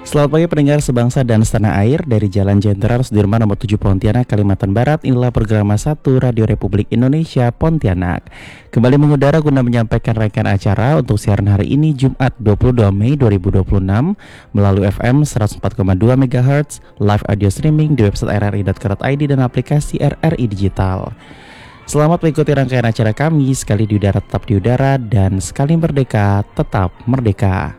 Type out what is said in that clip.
Selamat pagi pendengar sebangsa dan setanah air. Dari Jalan Jenderal Sudirman nomor 7 Pontianak, Kalimantan Barat. Inilah program 1 Radio Republik Indonesia Pontianak. Kembali mengudara guna menyampaikan rangkaian acara untuk siaran hari ini Jumat 22 Mei 2026 melalui FM 104,2 MHz, live audio streaming di website rri.co.id dan aplikasi RRI Digital. Selamat mengikuti rangkaian acara kami. Sekali di udara tetap di udara, dan sekali merdeka tetap merdeka.